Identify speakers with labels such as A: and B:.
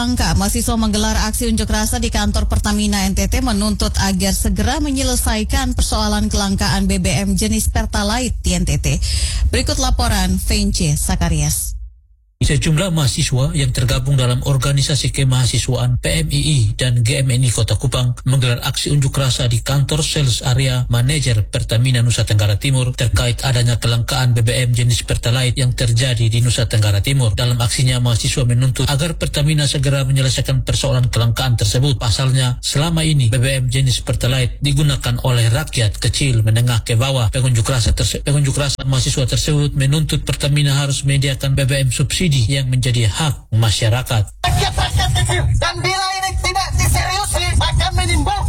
A: Mahasiswa menggelar aksi unjuk rasa di kantor Pertamina NTT menuntut agar segera menyelesaikan persoalan kelangkaan BBM jenis Pertalite di NTT. Berikut laporan Vence Sakarias.
B: Sejumlah mahasiswa yang tergabung dalam organisasi kemahasiswaan PMII dan GMNI Kota Kupang menggelar aksi unjuk rasa di kantor Sales Area Manajer Pertamina Nusa Tenggara Timur terkait adanya kelangkaan BBM jenis Pertalite yang terjadi di Nusa Tenggara Timur. Dalam aksinya, mahasiswa menuntut agar Pertamina segera menyelesaikan persoalan kelangkaan tersebut. Pasalnya, selama ini BBM jenis Pertalite digunakan oleh rakyat kecil menengah ke bawah. Pengunjuk rasa mahasiswa tersebut menuntut Pertamina harus menyediakan BBM subsidi yang menjadi hak masyarakat.
C: Rakyat kecil, dan bila ini tidak diseriusi akan menimbulkan